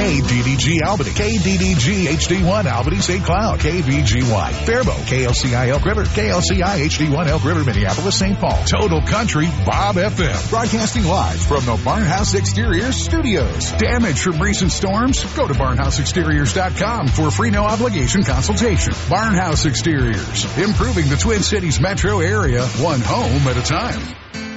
KDDG Albany, KDDG HD1 Albany St. Cloud, KVGY Faribault, KLCI Elk River, KLCI HD1 Elk River, Minneapolis, St. Paul. Total Country Bob FM. Broadcasting live from the Barnhouse Exteriors studios. Damage from recent storms? Go to barnhouseexteriors.com for a free no obligation consultation. Barnhouse Exteriors. Improving the Twin Cities metro area, one home at a time.